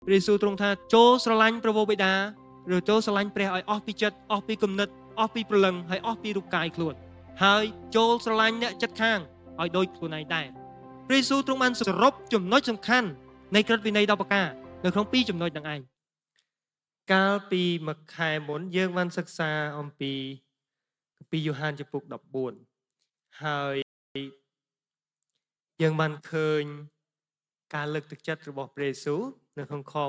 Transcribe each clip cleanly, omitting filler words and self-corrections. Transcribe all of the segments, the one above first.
ព្រះយេស៊ូវទ្រង់ថាចូលស្រឡាញ់ព្រះវរបិតាឬចូលស្រឡាញ់ព្រះឲ្យអស់ពីចិត្តអស់ពីគំនិតអស់ពីព្រលឹងហើយអស់ពីរូបកាយខ្លួនហើយចូលស្រឡាញ់អ្នកជិតខាងឲ្យដូចខ្លួនឯងដែរព្រះយេស៊ូវទ្រង់បានសរុបចំណុចសំខាន់នៃក្រឹតវិន័យ10ប្រការនៅក្នុង2ចំណុចហ្នឹងឯងកាលពីមួយខែមុនយើងបានសិក្សាអំពីគម្ពីរយ៉ូហានចំពុក14ហើយយើងបានឃើញការលើកទឹកចិត្តរបស់ព្រះយេស៊ូវនៅក្នុងខ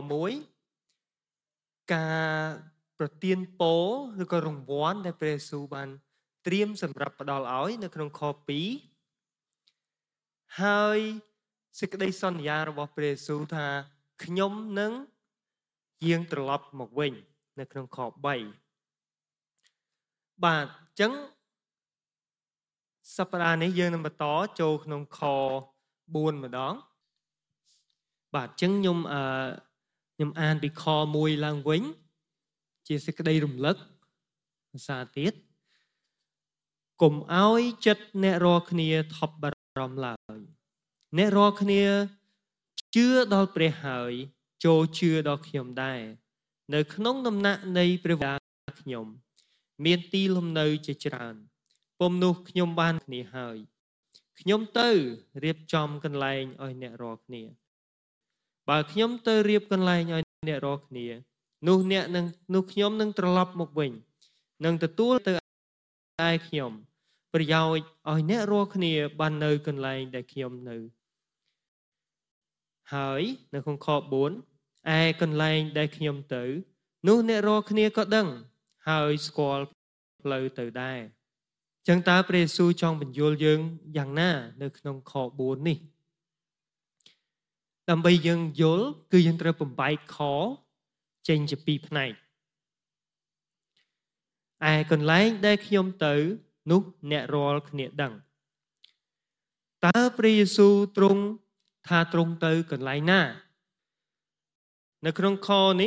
1ការប្រទានពរឬក៏រង្វាន់ដែលព្រះយេស៊ូវបានត្រៀមសម្រាប់ផ្ដល់ឲ្យនៅក្នុងខ2ហើយសេចក្តីសន្យារបស់ព្រះយេស៊ូវថាខ្ញុំនឹងយាងត្រឡប់មកវិញនៅក្នុងខ3បាទអញ្ចឹងសប្តាហ៍នេះយើងនឹងបន្តចូលក្នុងខ4ម្ដងបាទអញ្ចឹងខ្ញុំអានពីខ1ឡើងវិញជាសេចក្តីរំលឹកភាសាទៀតកុំឲ្យចិត្តអ្នករាល់គ្នាថប់បារម្ភឡើយអ្នករាល់គ្នាជឿដល់ព្រះហើយចូលជឿដល់ខ្ញុំដែរនៅក្នុងដំណាក់នៃព្រះវិញ្ញាណខ្ញុំមានទីលំនៅជាច្រើនពុំនោះខ្ញុំបានគ្នាហើយខ្ញុំទៅរៀបចំកន្លែងឲ្យអ្នករាល់គ្នាបើខ្ញុំទៅរៀបកន្លែងឲ្យអ្នករាល់គ្នានោះខ្ញុំនឹងត្រឡប់មកវិញនឹងទទួលទៅឯខ្ញុំប្រយោជន៍ឲ្យអ្នករាល់គ្នាបាននៅកន្លែងដែលខ្ញុំនៅហើយនៅក្នុងខ4ឯកន្លែងដែលខ្ញុំទៅនោះអ្នករាល់គ្នាក៏ដឹងហើយស្គាល់ផ្លូវទៅដែរចឹងតើព្រះយេស៊ូវចង់បញ្យល់យើងយ៉ាងណានៅក្នុងខ4នេះដើម្បីយើងយល់គឺយើងត្រូវបំបែកខចេញជា2ផ្នែកឯកន្លែងដែលខ្ញុំទៅនោះអ្នករាល់គ្នាដឹងតើព្រះយេស៊ូវទ្រង់ថាទ្រង់ទៅកន្លែងណានៅក្នុងខនេះ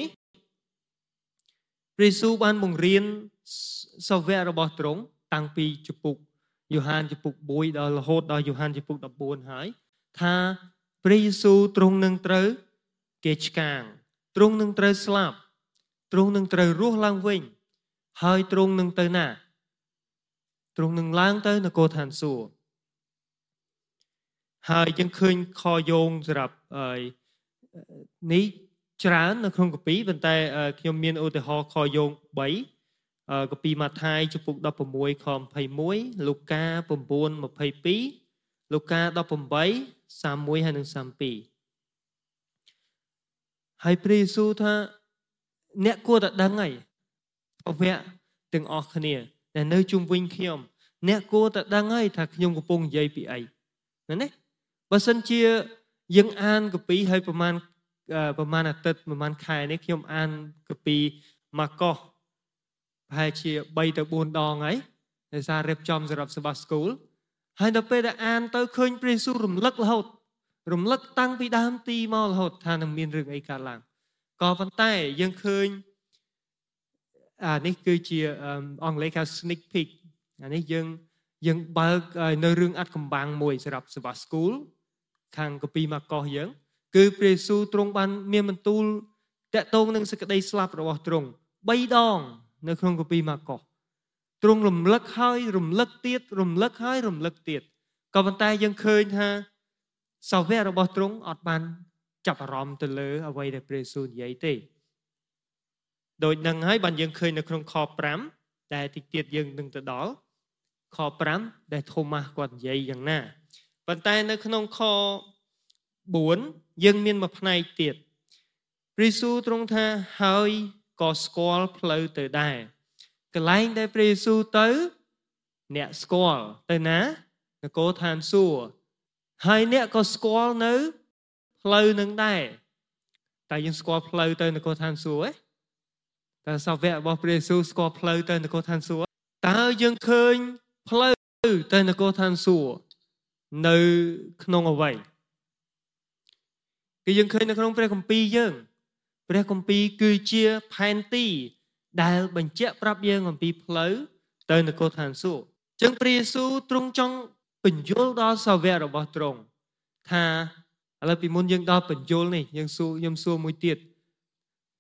ព្រះយេស៊ូវបានបង្រៀនសាវករបស់ទ្រង់តាំងពីជំពូកយ៉ូហានជំពូក1ដល់រហូតដល់យ៉ូហានជំពូក14ហើយថាព្រះយេស៊ូវទ្រង់នឹងត្រូវគេឆ្កាងទ្រង់នឹងត្រូវស្លាប់ទ្រង់នឹងត្រូវរស់ឡើងវិញហើយទ្រង់នឹងទៅណាទ្រង់នឹងឡើងទៅនគរឋានសួគ៌ហើយយើងឃើញខយោងសម្រាប់នេះច្រើននៅក្នុងកាពីប៉ុន្តែខ្ញុំមានឧទាហរណ៍ខយោង3កាពីម៉ាថាយជំពូក16ខ21លូកា9:22លូកា18:31ហើយនិង32ហើយព្រះយេស៊ូវថាអ្នកគួរតែដឹងហើយអវៈទាំងអស់គ្នាដែលនៅជុំវិញខ្ញុំអ្នកគួរតែដឹងហើយថាខ្ញុំកំពុងនិយាយពីអីណាបើសិនជាយើងអានកាពីហើយប្រហែលអាទិត្យប្រហែលខែនេះខ្ញុំអានកាពីម៉ាកុសប្រហែលជា3ទៅ4ដងហើយដោយសាររៀបចំសម្រាប់ Sabbath School ហើយដល់ពេលដែលអានទៅឃើញព្រះយេស៊ូវរំលឹករហូតរំលឹកតាំងពីដើមទីមករហូតថានឹងមានរឿងអីកើតឡើងក៏ប៉ុន្តែយើងឃើញនេះគឺជាអង់គ្លេសហៅ sneak peek អានេះយើងបើកនៅរឿងអត្ថកម្បាំងមួយសម្រាប់ Sabbath School ខាងកាពីម៉ាកុសយើងគឺព្រះយេស៊ូវទ្រង់បានមានបន្ទូលតាក់ទងនឹងសេចក្តីស្លាប់របស់ទ្រង់3ដងនៅក្នុងកាពីម៉ាកុសទ្រង់រំលឹកហើយរំលឹកទៀតរំលឹកហើយរំលឹកទៀតក៏ប៉ុន្តែយើងឃើញថាសាវករបស់ទ្រង់អត់បានចាប់អារម្មណ៍ទៅលើអ្វីដែលព្រះយេស៊ូវនិយាយទេដូចនឹងហើយបានយើងឃើញនៅក្នុងខ5ដែលតិចទៀតយើងនឹងទៅដល់ខ5ដែលថូម៉ាស់គាត់និយាយយ៉ាងណាប៉ុន្តែនៅក្នុងខ4យើងមានមួយផ្នែកទៀតព្រះយេស៊ូវទ្រង់ថាហើយក៏ស្គាល់ផ្លូវទៅដែរកន្លែងដែលព្រះយេស៊ូវទៅអ្នកស្គាល់ទៅណានគរឋានសួគ៌ហើយអ្នកក៏ស្គាល់នៅផ្លូវនឹងដែរតែយើងស្គាល់ផ្លូវទៅនគរឋានសួគ៌តែសាវករបស់ព្រះយេស៊ូវស្គាល់ផ្លូវទៅនគរឋានសួគ៌តើយើងឃើញផ្លូវទៅនគរឋានសួគ៌នៅក្នុងអ្វីគឺយើងឃើញនៅក្នុងព្រះគម្ពីរយើងព្រះគម្ពីរគឺជាផែនទីដែលបញ្ជាក់ប្រាប់យើងអំពីផ្លូវទៅនគរឋានសួគ៌អញ្ចឹងព្រះយេស៊ូវទ្រង់ចង់បញ្យល់ដល់សាវករបស់ទ្រង់ថាឥឡូវពីមុនយើងដល់បញ្យល់នេះខ្ញុំសួរមួយទៀត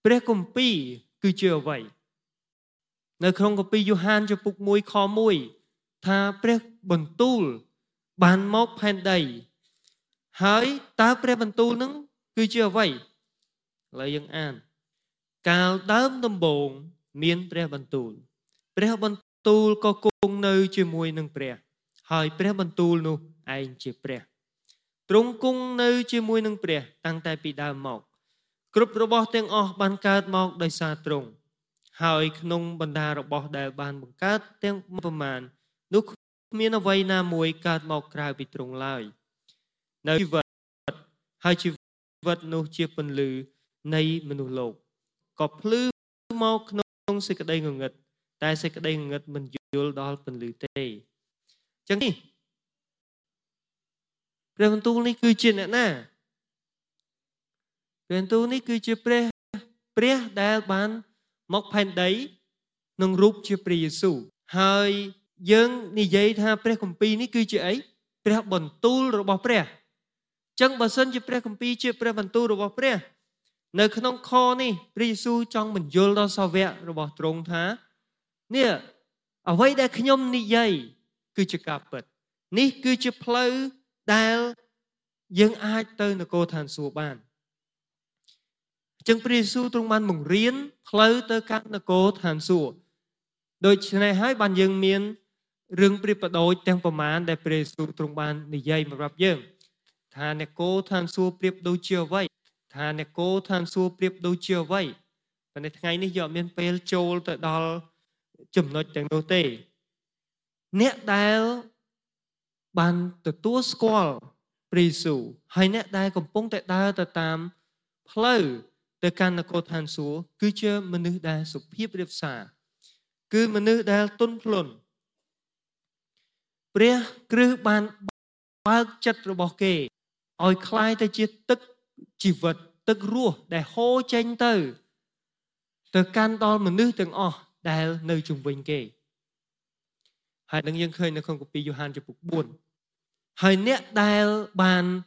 ព្រះគម្ពីរគឺជាអ្វីនៅក្នុងគម្ពីរយ៉ូហានចំពុក1ខ1ថាព្រះបន្ទូលបានមកផែនដីហើយតើព្រះបន្ទូលនឹងគឺជាអ្វីឥឡូវយើងអានកាលដើមដំបូងមានព្រះបន្ទូលក៏គង់នៅជាមួយនឹងព្រះហើយព្រះបន្ទូលនោះឯងជាព្រះទ្រង់គង់នៅជាមួយនឹងព្រះតាំងតែពីដើមមកគ្រប់របស់ទាំងអស់បានកើតមកដោយសារទ្រង់ហើយក្នុងបណ្ដារបស់ដែលបានបង្កើតទាំងប្រមាណនោះគ្មានអ្វីណាមួយកើតមកក្រៅពីទ្រង់ឡើយនៅជីវិតហើយជីវិតនោះជាពន្លឺនៃមនុស្សលោកក៏ភ្លឺមកក្នុងសេចក្តីងងឹតតែសេចក្តីងងឹតមិនយល់ដល់ពន្លឺទេអញ្ចឹងនេះព្រះបន្ទូលនេះគឺជាអ្នកណាព្រះបន្ទូលនេះគឺជាព្រះដែលបានមកផែនដីក្នុងរូបជាព្រះយេស៊ូវហើយយើងនិយាយថាព្រះគម្ពីរនេះគឺជាអីព្រះបន្ទូលរបស់ព្រះអញ្ចឹងបើសិនជាព្រះគម្ពីរជាព្រះបន្ទូលរបស់ព្រះនៅក្នុងខនេះព្រះយេស៊ូវចង់បញ្យល់ដល់សាវករបស់ទ្រង់ថានេះអ្វីដែលខ្ញុំនិយាយគឺជាការពិតនេះគឺជាផ្លូវដែលយើងអាចទៅនគរឋានសួគ៌បានអញ្ចឹងព្រះយេស៊ូវទ្រង់បានបង្រៀនផ្លូវទៅកាន់នគរឋានសួគ៌ដូច្នេះហើយបានយើងមានរឿងប្រៀបប្រដូចទាំងប្រមាណដែលព្រះយេស៊ូវទ្រង់បាននិយាយមកប្រាប់យើងថានគរឋានសួគ៌ប្រៀបដូចជាអ្វីថានគរឋានសួគ៌ប្រៀបដូចជាអ្វីប៉ុន្តែថ្ងៃនេះយើងអត់មានពេលចូលទៅដល់ចំណុចទាំងនោះទេអ្នកដែលបានទទួលស្គាល់ព្រះយេស៊ូវហើយអ្នកដែលកំពុងតែដើរទៅតាមផ្លូវទៅកាន់នគរឋានសួគ៌គឺជាមនុស្សដែលសុភាពរាបសារគឺមនុស្សដែលទន់ភ្លន់ព្រះគ្រឹះបានបើកចិត្តរបស់គេឲ្យคล้ายទៅជាទឹកជីវិតទឹករស់ដែលហូរចេញទៅកាន់ដល់មនុស្សទាំងអស់ដែលនៅជុំវិញគេហើយនឹងយើងឃើញនៅក្នុងគម្ពីរយ៉ូហានចំពុក4ហើយអ្នកដែលបាន